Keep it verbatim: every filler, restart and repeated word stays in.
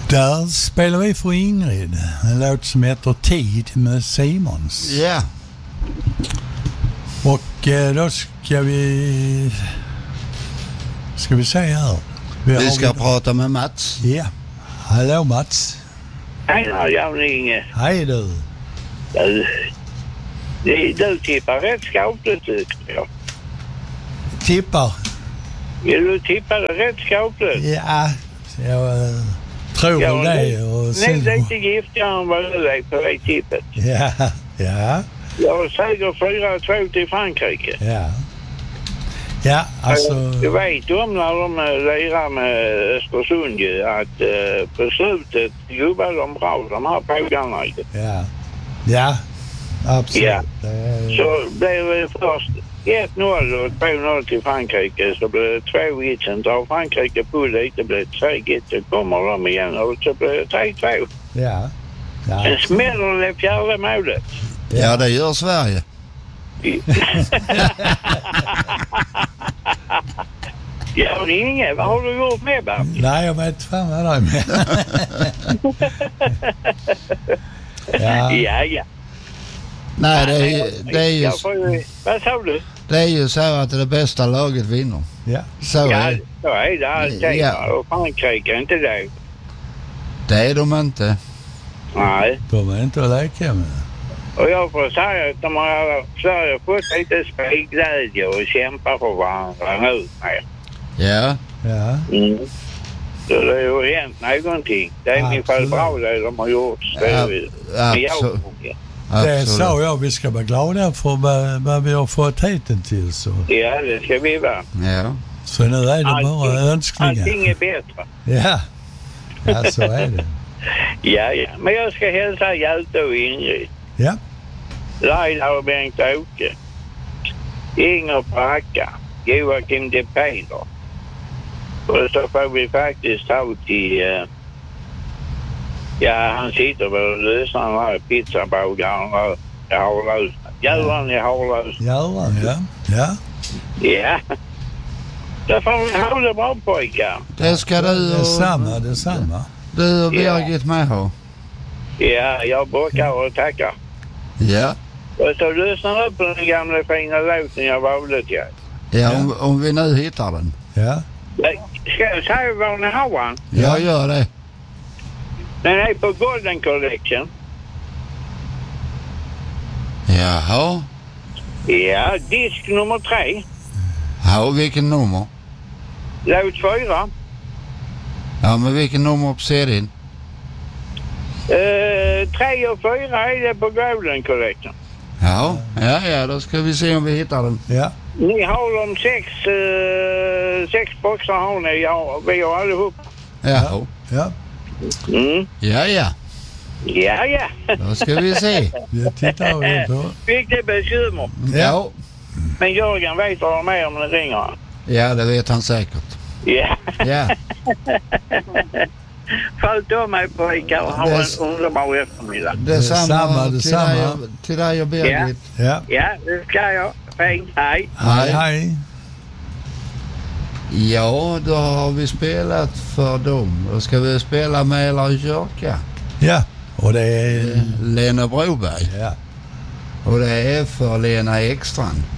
Där spelar vi för Ingrid en låt som heter Tid med Simons. Ja. Yeah. Och eh, då ska vi ska vi se här. Vi, vi ska vi... prata med Mats. Ja. Hallå Mats. Hej då, jag ringer. Hej du. Du, du, du tippar rätt skapligt tycker jag. Tippar? Ja, du tippar rätt skapligt. Ja, jag äh, tror ja, väl det. Och sen... Det är lite giftigare än vad du är på det tippet. Ja, ja. Jag säger fyra två till Frankrike. Ja. Ja, alltså... Du vet om när de lirar med Östersund att uh, på slutet jobbar de bra, de här pågarna. Ja, ja, absolut. Ja. Är... Så blev det först ett noll och två noll till Frankrike, så blev det två ett, sen tar Frankrike på lite, blev det tre ett, så kommer de igen och så blev det tre två. Ja. Ja. Sen smäller det fjärde målet. Ja, det gör Sverige. Ja, det är inget. Vad har du gjort med, Bam? Nej, jag vet fan vad det är med. ja. Ja, ja. Nej, det är, det är ju... Får, vad sa du? Det är ju så att det bästa laget vinner. Ja. Så ja, är det. Så är det alltid. Ja. Och Frankrike är inte det. Det är de inte. Nej. De är inte att leka med. Och jag får säga att de har Sverige fått lite spelglädje och kämpar för varandra nu med. Ja. Ja. Mm. Så det har ju hänt någonting. Det är ungefär bra det de har gjort. Ja, absolut. Det sa jag, vi ska vara glada för vad, vad vi har fått hittills. Så. Ja, det ska vi vara. Ja. Så nu är det allting, bara önskningar. Allting är bättre. Ja, ja så är det. ja, ja. Men jag ska hälsa Hjalte och Ingrid. Ja. Laila och Bengt-Åke. Inger Pracka. Joakim de Peder. Och så får vi faktiskt ta till... Uh, ja, han sitter väl och lösar den här pizzabagaren i Harlös. Göran i Harlös. Göran, ja. Ja. Ja. Då får vi ha det bra, pojkar. Det ska du och... Det är samma, det är samma. Du och Birgit ja. med ha. Ja, jag bockar och tackar. Ja. Och så lyssnar du på den gamla fina låten jag valde till. Ja, ja. Om, om vi nu hittar den. Ja. Ska jag säga var ni har den? Ja, gör det. Den är på Golden Collection. Jaha. Ja, disk nummer tre. Ja, vilken nummer? Låt fyra. Ja, men vilken nummer på C D:n? Uh, tre och fyra är det på Golden Collection. Ja, ja, ja, då ska vi se om vi hittar den. Ja. Ni har de sex, uh, sex boxar har ni, ja, vi har allihop. Ja. Ja. Mm. Ja, ja. Ja, ja. Då ska vi se. Det tittar vi på. Fick det bekymmer. Ja. Men Jörgen vet vad de är om ni ringer. Ja, det vet han säkert. Ja. Ja. Följt av mig pojkar och ha en underbar eftermiddag. Detsamma, detsamma. Till dig och Birgit. Ja. Ja. Ja, det ska jag. Fint, hej. Hej, hej. Ja, då har vi spelat för dem. Då ska vi spela med Eller Kyrka. Ja, och det är... Lena Broberg. Ja. Och det är för Lena Ekstrand.